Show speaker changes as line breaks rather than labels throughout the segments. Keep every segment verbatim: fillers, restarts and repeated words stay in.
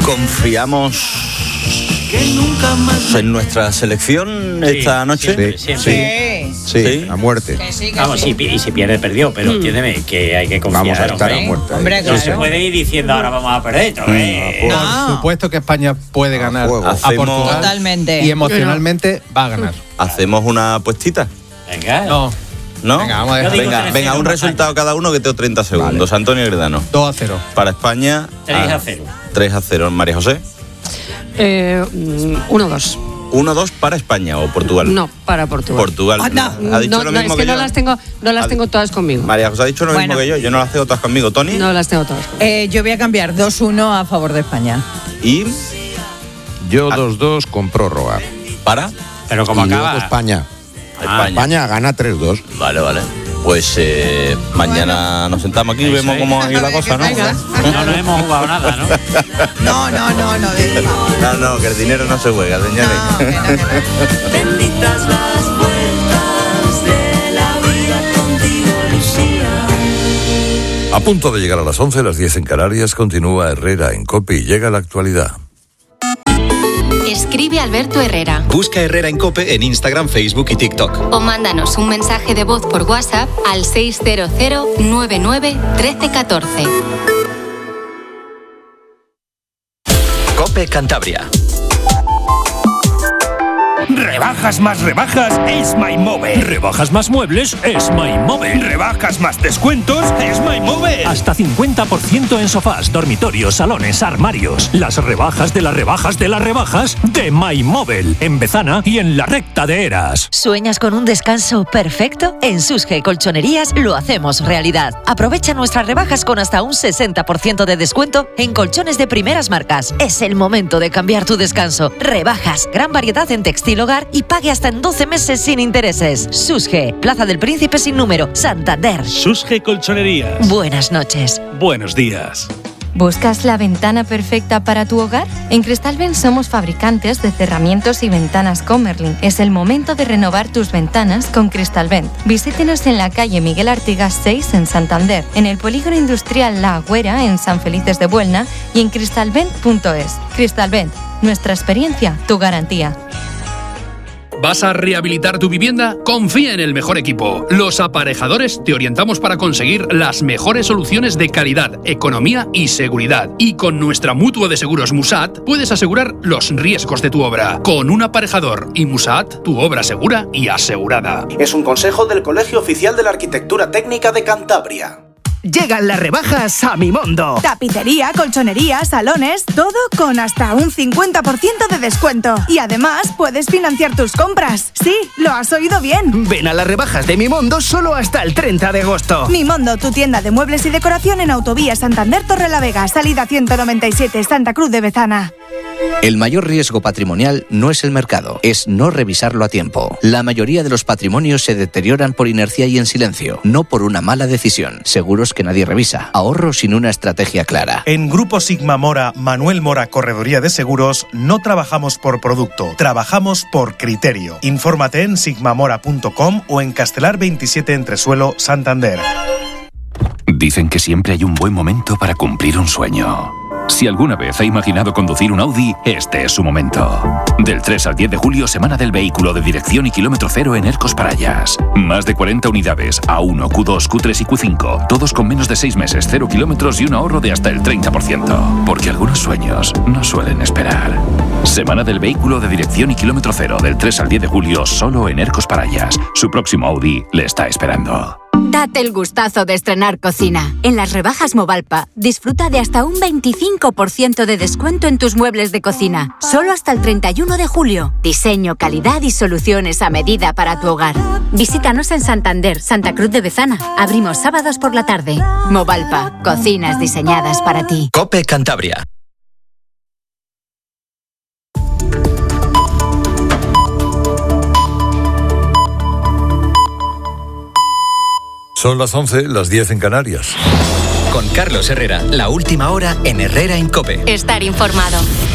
¿Confiamos en nuestra selección sí, esta noche?
Siempre, siempre.
Sí. Sí, sí, a muerte.
Que sí, que Vamos, sí. si, y si pierde, perdió, pero mm. entiéndeme que hay que confiar.
Vamos a estar
hombre.
a muerte.
Hombre, claro. No se puede ir diciendo ahora vamos a perder. ¿no?
Por no. supuesto que España puede ganar a, a Portugal.
Totalmente.
Y emocionalmente va a ganar.
¿Hacemos una apuestita?
Venga.
No.
¿No?
Venga, vamos a dejar.
Venga, venga, un resultado cada uno que tengo treinta segundos. Vale. Antonio Gredano.
dos a cero.
Para España.
tres a cero.
tres a cero. María José.
Eh, uno a dos.
uno a dos para España o Portugal.
No, para Portugal.
Portugal.
Oh, no.
Ha dicho
no,
lo
no,
mismo
es que,
que
no
yo.
las tengo, no las tengo todas conmigo.
María José ha dicho lo
bueno.
mismo que yo. Yo no las tengo todas conmigo. ¿Tony?
No las tengo todas conmigo.
Eh, yo voy a cambiar dos uno a favor de España.
¿Y?
Yo dos dos con prórroga.
¿Para?
Pero como
y
acaba.
España.
España.
España gana tres dos.
Vale, vale. Pues eh, mañana bueno. nos sentamos aquí y vemos
es.
cómo ha ido la cosa, ¿no?
Venga. No, no hemos jugado nada, ¿no?
No, no, no, no.
No, no, que el dinero no se juega, señores.
No, que no, que no.
Benditas las vueltas de la vida contigo, Lucía.
A punto de llegar a las once, las diez en Canarias, continúa Herrera en COPE y llega la actualidad.
Escribe Alberto Herrera.
Busca Herrera en COPE en Instagram, Facebook y TikTok.
O mándanos un mensaje de voz por WhatsApp al seis cero cero nueve nueve uno tres uno cuatro.
COPE Cantabria.
Rebajas más rebajas es MyMóvil.
Rebajas más muebles es MyMóvil.
Rebajas más descuentos es MyMóvil.
Hasta cincuenta por ciento en sofás, dormitorios, salones, armarios. Las rebajas de las rebajas de las rebajas de MyMóvil. En Bezana y en la recta de Eras.
¿Sueñas con un descanso perfecto? En Susge Colchonerías lo hacemos realidad. Aprovecha nuestras rebajas con hasta un sesenta por ciento de descuento en colchones de primeras marcas. Es el momento de cambiar tu descanso. Rebajas, gran variedad en textil hogar y pague hasta en doce meses sin intereses. Susge, Plaza del Príncipe sin número, Santander.
Susge Colchonerías.
Buenas noches.
Buenos días.
¿Buscas la ventana perfecta para tu hogar? En Cristalvent somos fabricantes de cerramientos y ventanas Comerlin. Es el momento de renovar tus ventanas con Cristalvent. Visítenos en la calle Miguel Artigas seis en Santander, en el polígono industrial La Agüera en San Felices de Buelna y en cristalvent punto es. Cristalvent, nuestra experiencia, tu garantía.
¿Vas a rehabilitar tu vivienda? Confía en el mejor equipo. Los Aparejadores te orientamos para conseguir las mejores soluciones de calidad, economía y seguridad. Y con nuestra mutua de seguros Musat puedes asegurar los riesgos de tu obra. Con un aparejador y Musat, tu obra segura y asegurada.
Es un consejo del Colegio Oficial de la Arquitectura Técnica de Cantabria.
Llegan las rebajas a Mimondo.
Tapicería, colchonería, salones, todo con hasta un cincuenta por ciento de descuento. Y además puedes financiar tus compras. Sí, lo has oído bien.
Ven a las rebajas de Mimondo solo hasta el treinta de agosto.
Mimondo, tu tienda de muebles y decoración en Autovía Santander Torrelavega, salida ciento noventa y siete, Santa Cruz de Bezana.
El mayor riesgo patrimonial no es el mercado, es no revisarlo a tiempo. La mayoría de los patrimonios se deterioran por inercia y en silencio, no por una mala decisión. Seguros que nadie revisa. Ahorro sin una estrategia clara.
En Grupo Sigma Mora, Manuel Mora Correduría de Seguros, no trabajamos por producto, trabajamos por criterio. Infórmate en sigma mora punto com o en Castelar veintisiete Entresuelo, Santander.
Dicen que siempre hay un buen momento para cumplir un sueño. Si alguna vez ha imaginado conducir un Audi, este es su momento. Del tres al diez de julio, semana del vehículo de dirección y kilómetro cero en Ercos Parayas. Más de cuarenta unidades, A uno, Q dos, Q tres y Q cinco. Todos con menos de seis meses, cero kilómetros y un ahorro de hasta el treinta por ciento. Porque algunos sueños no suelen esperar. Semana del vehículo de dirección y kilómetro cero, del tres al diez de julio, solo en Ercos Parayas. Su próximo Audi le está esperando.
Date el gustazo de estrenar cocina. En las rebajas Movalpa, disfruta de hasta un veinticinco por ciento de descuento en tus muebles de cocina. Solo hasta el treinta y uno de julio. Diseño, calidad y soluciones a medida para tu hogar. Visítanos en Santander, Santa Cruz de Bezana. Abrimos sábados por la tarde. Movalpa, cocinas diseñadas para ti.
COPE Cantabria.
Son las once, las diez en Canarias.
Con Carlos Herrera, la última hora en Herrera en COPE.
Estar informado.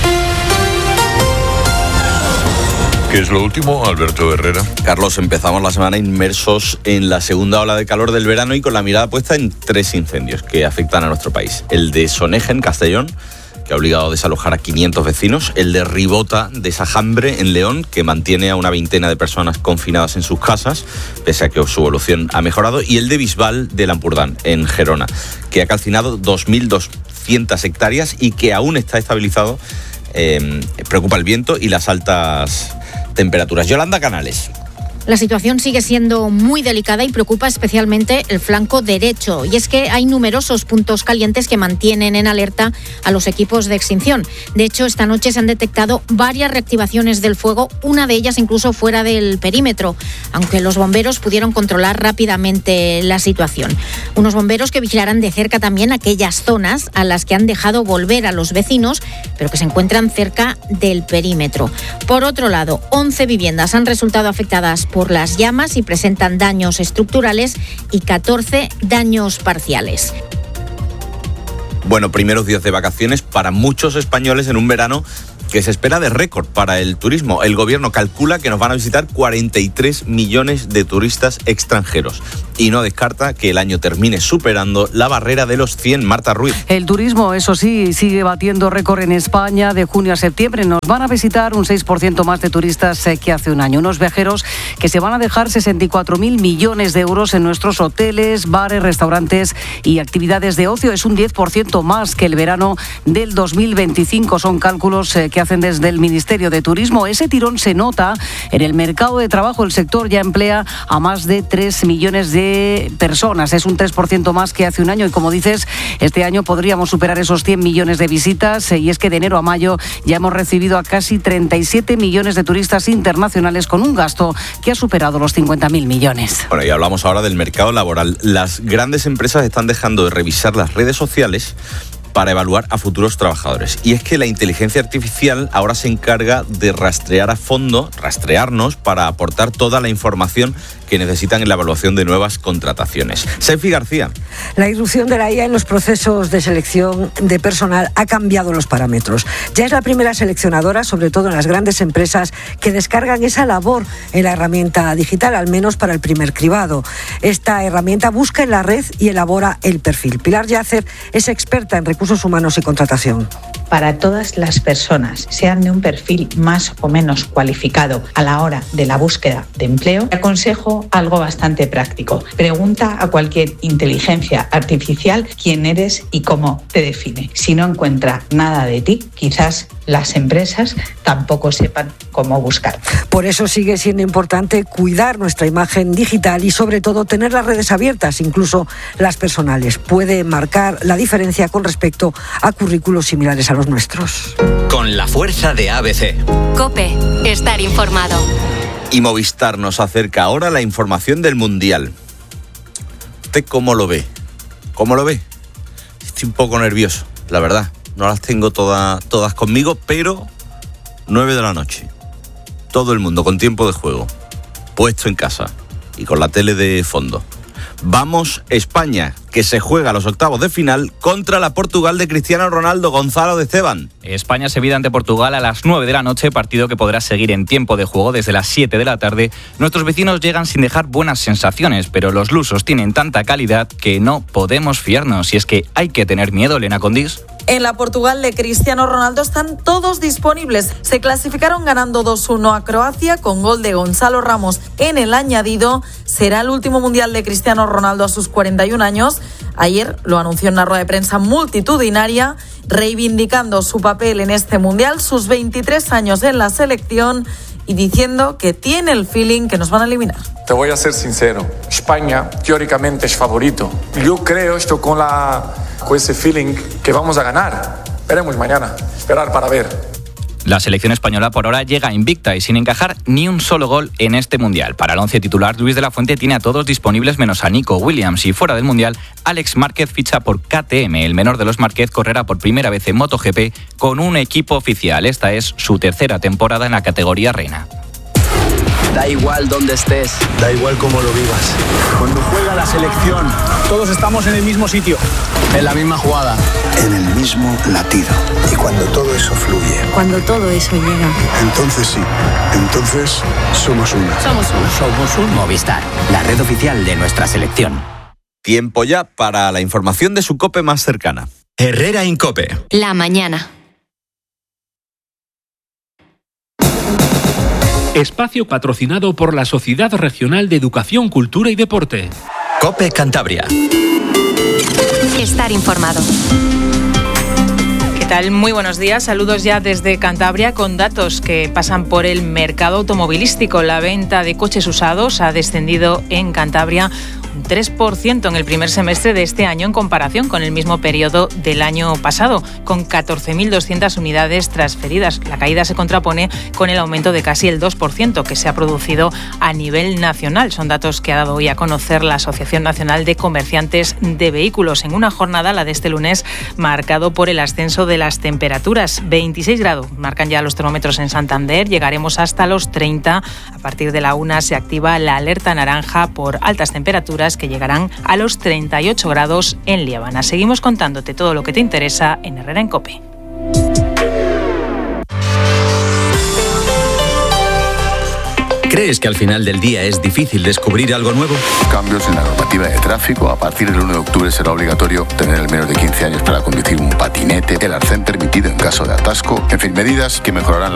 ¿Qué es lo último, Alberto Herrera?
Carlos, empezamos la semana inmersos en la segunda ola de calor del verano y con la mirada puesta en tres incendios que afectan a nuestro país. El de Soneja, en Castellón, que ha obligado a desalojar a quinientos vecinos, el de Ribota de Sajambre, en León, que mantiene a una veintena de personas confinadas en sus casas, pese a que su evolución ha mejorado, y el de Bisbal de Lampurdán, en Gerona, que ha calcinado dos mil doscientas hectáreas y que aún está estabilizado. Eh, preocupa el viento y las altas temperaturas. Yolanda Canales.
La situación sigue siendo muy delicada y preocupa especialmente el flanco derecho. Y es que hay numerosos puntos calientes que mantienen en alerta a los equipos de extinción. De hecho, esta noche se han detectado varias reactivaciones del fuego, una de ellas incluso fuera del perímetro, aunque los bomberos pudieron controlar rápidamente la situación. Unos bomberos que vigilarán de cerca también aquellas zonas a las que han dejado volver a los vecinos, pero que se encuentran cerca del perímetro. Por otro lado, once viviendas han resultado afectadas por por las llamas y presentan daños estructurales y catorce daños parciales.
Bueno, primeros días de vacaciones para muchos españoles en un verano que se espera de récord para el turismo. El gobierno calcula que nos van a visitar cuarenta y tres millones de turistas extranjeros y no descarta que el año termine superando la barrera de los cien. Marta Ruiz.
El turismo, eso sí, sigue batiendo récord en España de junio a septiembre. Nos van a visitar un seis por ciento más de turistas que hace un año. Unos viajeros que se van a dejar sesenta y cuatro mil millones de euros en nuestros hoteles, bares, restaurantes y actividades de ocio. Es un diez por ciento más que el verano del dos mil veinticinco. Son cálculos que hacen desde el Ministerio de Turismo. Ese tirón se nota en el mercado de trabajo. El sector ya emplea a más de tres millones de personas. Es un tres por ciento más que hace un año y, como dices, este año podríamos superar esos cien millones de visitas, y es que de enero a mayo ya hemos recibido a casi treinta y siete millones de turistas internacionales con un gasto que ha superado los cincuenta mil millones.
Bueno, y hablamos ahora del mercado laboral. Las grandes empresas están dejando de revisar las redes sociales para evaluar a futuros trabajadores. Y es que la inteligencia artificial ahora se encarga de rastrear a fondo, rastrearnos para aportar toda la información que necesitan en la evaluación de nuevas contrataciones. Sefi García.
La irrupción de la I A en los procesos de selección de personal ha cambiado los parámetros. Ya es la primera seleccionadora, sobre todo en las grandes empresas, que descargan esa labor en la herramienta digital, al menos para el primer cribado. Esta herramienta busca en la red y elabora el perfil. Pilar Yacer es experta en recursos humanos y contratación.
Para todas las personas, sean de un perfil más o menos cualificado a la hora de la búsqueda de empleo, aconsejo algo bastante práctico. Pregunta a cualquier inteligencia artificial quién eres y cómo te define. Si no encuentra nada de ti, quizás las empresas tampoco sepan cómo buscar.
Por eso sigue siendo importante cuidar nuestra imagen digital y, sobre todo, tener las redes abiertas, incluso las personales. Puede marcar la diferencia con respecto a currículos similares a los nuestros.
Con la fuerza de A B C.
COPE. Estar informado.
Y Movistar nos acerca ahora la información del Mundial. ¿Usted cómo lo ve? ¿Cómo lo ve? Estoy un poco nervioso, la verdad. No las tengo todas, todas conmigo, pero nueve de la noche. Todo el mundo con tiempo de juego, puesto en casa y con la tele de fondo. Vamos España, que se juega los octavos de final contra la Portugal de Cristiano Ronaldo. Gonzalo de Esteban.
España se mide ante Portugal a las nueve de la noche, partido que podrá seguir en tiempo de juego desde las siete de la tarde. Nuestros vecinos llegan sin dejar buenas sensaciones, pero los lusos tienen tanta calidad que no podemos fiarnos. Y es que hay que tener miedo, Elena Condis.
En la Portugal de Cristiano Ronaldo están todos disponibles. Se clasificaron ganando dos uno a Croacia con gol de Gonzalo Ramos en el añadido. Será el último mundial de Cristiano Ronaldo a sus cuarenta y un años. Ayer lo anunció en una rueda de prensa multitudinaria, reivindicando su papel en este mundial, sus veintitrés años en la selección y diciendo que tiene el feeling que nos van a eliminar.
Te voy a ser sincero, España teóricamente es favorito. Yo creo esto con, la, con ese feeling que vamos a ganar. Veremos mañana, esperar para ver.
La selección española por ahora llega invicta y sin encajar ni un solo gol en este Mundial. Para el once titular, Luis de la Fuente tiene a todos disponibles menos a Nico Williams. Y fuera del Mundial, Alex Márquez ficha por K T M. El menor de los Márquez correrá por primera vez en MotoGP con un equipo oficial. Esta es su tercera temporada en la categoría reina.
Da igual dónde estés, da igual cómo lo vivas. Cuando juega la selección, todos estamos en el mismo sitio, en la misma jugada,
en el mismo latido. Y cuando todo eso fluye,
cuando todo eso llega,
entonces sí, entonces somos uno.
Somos uno.
Somos un Movistar, la red oficial de nuestra selección.
Tiempo ya para la información de su COPE más cercana.
Herrera Incope.
La mañana.
Espacio patrocinado por la Sociedad Regional de Educación, Cultura y Deporte.
COPE Cantabria.
Estar informado. ¿Qué tal? Muy buenos días. Saludos ya desde Cantabria con datos que pasan por el mercado automovilístico. La venta de coches usados ha descendido en Cantabria un tres por ciento en el primer semestre de este año en comparación con el mismo periodo del año pasado, con catorce mil doscientas unidades transferidas. La caída se contrapone con el aumento de casi el dos por ciento que se ha producido a nivel nacional. Son datos que ha dado hoy a conocer la Asociación Nacional de Comerciantes de Vehículos en una jornada, la de este lunes, marcado por el ascenso de las temperaturas. veintiséis grados marcan ya los termómetros en Santander, llegaremos hasta los treinta. A partir de la una se activa la alerta naranja por altas temperaturas que llegarán a los treinta y ocho grados en Liébana. Seguimos contándote todo lo que te interesa en Herrera en COPE.
¿Crees que al final del día es difícil descubrir algo nuevo?
Cambios en la normativa de tráfico. A partir del uno de octubre será obligatorio tener al menos de quince años para conducir un patinete. El arcén permitido en caso de atasco. En fin, medidas que mejorarán la